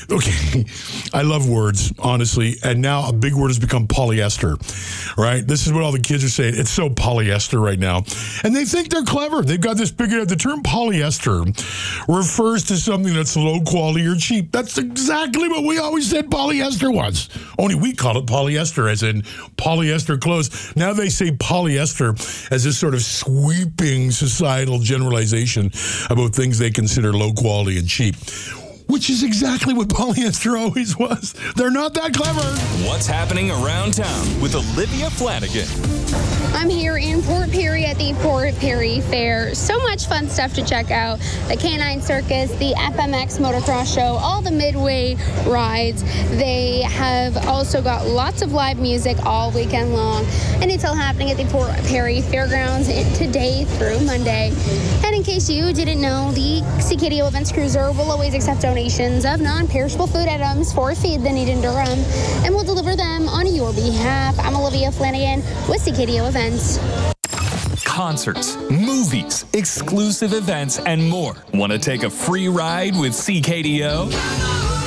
Okay, I love words, honestly, and now a big word has become polyester, right? This is what all the kids are saying. It's so polyester right now. And they think they're clever. They've got this big, the term polyester refers to something that's low quality or cheap. That's exactly what we always said polyester was. Only we call it polyester, as in polyester clothes. Now they say polyester as this sort of sweeping societal generalization about things they consider low quality and cheap, which is exactly what polyester always was. They're not that clever. What's happening around town with Olivia Flanagan? I'm here in Port Perry at the Port Perry Fair. So much fun stuff to check out. The Canine Circus, the FMX Motocross Show, all the Midway rides. They have also got lots of live music all weekend long. And it's all happening at the Port Perry Fairgrounds today through Monday. And in case you didn't know, the CKDO Events Cruiser will always accept donations of non-perishable food items for Feed the Need in Durham, and will deliver them on your behalf. I'm Olivia Flanagan with CKDO Events. Concerts, movies, exclusive events, and more. Want to take a free ride with CKDO?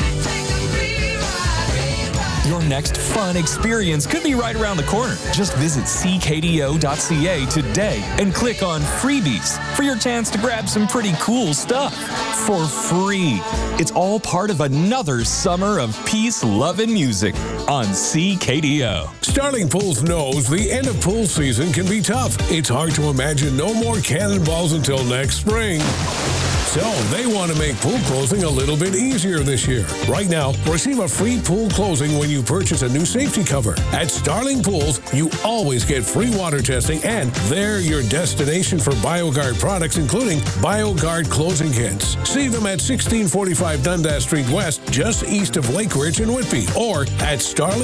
Your next fun experience could be right around the corner. Just visit ckdo.ca today and click on Freebies for your chance to grab some pretty cool stuff for free. It's all part of another summer of peace, love, and music on CKDO. Starling Pools knows the end of pool season can be tough. It's hard to imagine no more cannonballs until next spring. So they want to make pool closing a little bit easier this year. Right now, receive a free pool closing when you purchase a new safety cover. At Starling Pools, you always get free water testing, and they're your destination for BioGuard products, including BioGuard closing kits. See them at 1645 Dundas Street West, just east of Lake Ridge and Whitby, or at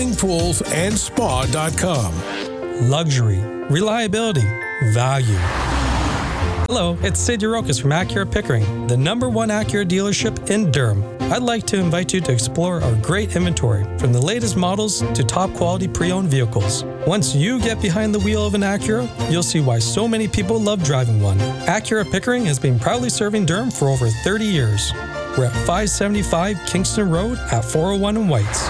starlingpoolsandspa.com. Luxury, reliability, value. Hello, it's Sid Yurokis from Acura Pickering, the #1 Acura dealership in Durham. I'd like to invite you to explore our great inventory, from the latest models to top quality pre-owned vehicles. Once you get behind the wheel of an Acura, you'll see why so many people love driving one. Acura Pickering has been proudly serving Durham for over 30 years. We're at 575 Kingston Road at 401 in Whites.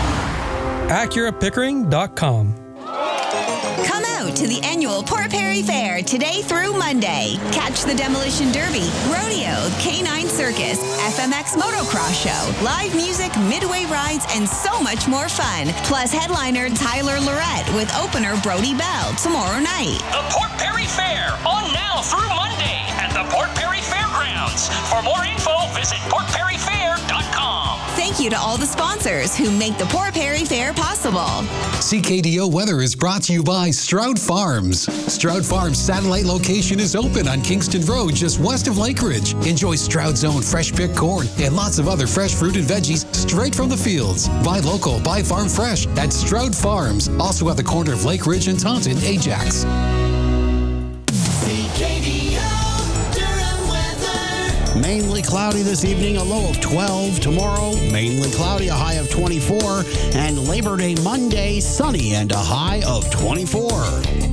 AcuraPickering.com. Come out to the annual Port Perry Fair today through Monday. Catch the Demolition Derby, Rodeo, Canine Circus, FMX Motocross Show, live music, Midway rides, and so much more fun. Plus headliner Tyler Lorette with opener Brody Bell tomorrow night. The Port Perry Fair, on now through Monday at the Port Perry Fairgrounds. For more info, visit portperryfair.com. Thank you to all the sponsors who make the Port Perry Fair possible. CKDO weather is brought to you by Stroud Farms. Stroud Farms' satellite location is open on Kingston Road, just west of Lake Ridge. Enjoy Stroud's own fresh-picked corn and lots of other fresh fruit and veggies straight from the fields. Buy local, buy farm fresh at Stroud Farms. Also at the corner of Lake Ridge and Taunton, Ajax. Mainly cloudy this evening, a low of 12. Tomorrow, mainly cloudy, a high of 24. And Labor Day Monday, sunny and a high of 24.